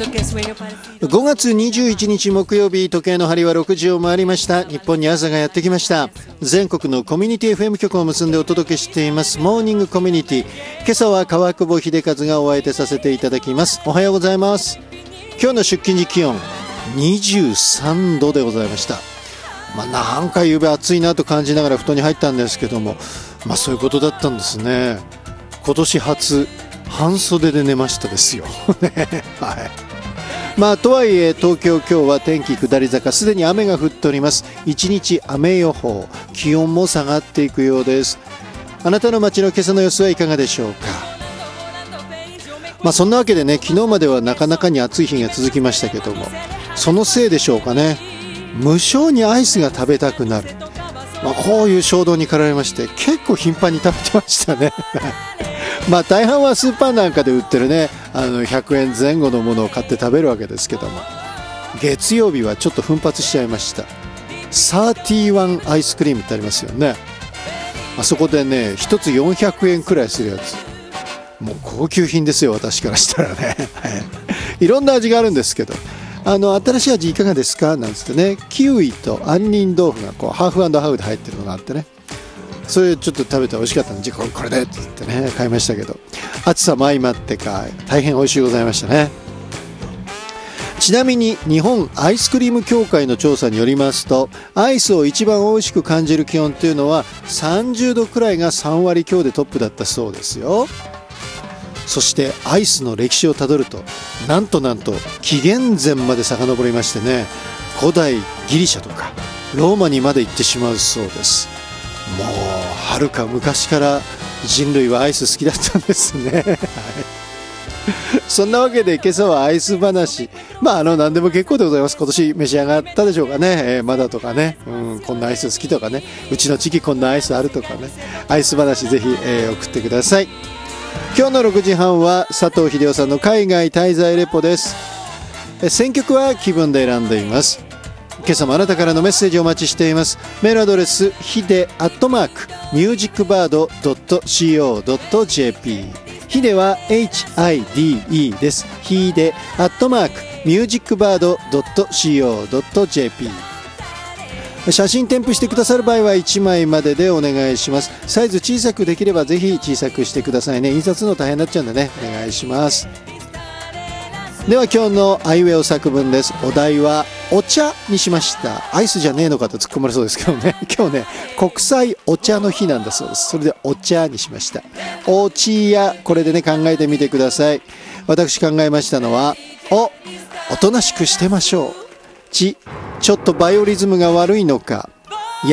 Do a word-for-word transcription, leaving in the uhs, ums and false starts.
ごがつにじゅういちにち木曜日、時計の針はろくじを回りました。日本に朝がやってきました。全国のコミュニティ エフエム 局を結んでお届けしていますモーニングコミュニティ。今朝は川久保秀和がお相手させていただきます。おはようございます。今日の出勤時気温にじゅうさんどでございました。まあ、なんか夕べ暑いなと感じながら布団に入ったんですけども、まあそういうことだったんですね。今年初半袖で寝ましたですよはい。まあとはいえ東京今日は天気下り坂、すでに雨が降っております。一日雨予報、気温も下がっていくようです。あなたの街の今朝の様子はいかがでしょうか。まあそんなわけでね、昨日まではなかなかに暑い日が続きましたけども、そのせいでしょうかね、無性にアイスが食べたくなる、まあ、こういう衝動に駆られまして結構頻繁に食べてましたねまあ大半はスーパーなんかで売ってるね、あのひゃくえんぜん後のものを買って食べるわけですけども、月曜日はちょっと奮発しちゃいました。サーティワンアイスクリームってありますよね。あそこでね、ひとつよんひゃくえんくらいするやつ、もう高級品ですよ、私からしたらねいろんな味があるんですけど、あの新しい味いかがですかなんつってね、キウイと杏仁豆腐がこうハーフ&ハーフで入ってるのがあってね、それちょっと食べて美味しかったんで、じゃあこれでって言ってね買いましたけど、暑さも相まってか大変美味しいございましたね。ちなみに日本アイスクリーム協会の調査によりますと、アイスを一番美味しく感じる気温というのはさんじゅうどくらいがさんわり強でトップだったそうですよ。そしてアイスの歴史をたどると、なんとなんと紀元前まで遡りましてね、古代ギリシャとかローマにまで行ってしまうそうです。もうはるか昔から人類はアイス好きだったんですね、はい、そんなわけで今朝はアイス話、まああの何でも結構でございます。今年召し上がったでしょうかね、えー、まだとかね、うん、こんなアイス好きとかね、うちの地域こんなアイスあるとかね、アイス話ぜひ、えー、送ってください。今日のろくじはんは佐藤秀夫さんの海外滞在レポです。選曲は気分で選んでいます。今朝もあなたからのメッセージをお待ちしています。メールアドレスヒデアットマークミュージックバードドットシーオードットジェーピー、 ヒデは エイチアイディーイー です。ヒデアットマークミュージックバードドットシーオードットジェーピー。写真添付してくださる場合はいちまいまででお願いします。サイズ小さくできればぜひ小さくしてくださいね。印刷の大変になっちゃうんでね、お願いします。では今日のアイウェオ作文です。お題はお茶にしました。アイスじゃねえのかと突っ込まれそうですけどね、今日ね国際お茶の日なんだそうです。それでお茶にしました。おちや、これでね考えてみてください。私考えましたのは、お、おとなしくしてましょう。ち、ちょっとバイオリズムが悪いのか。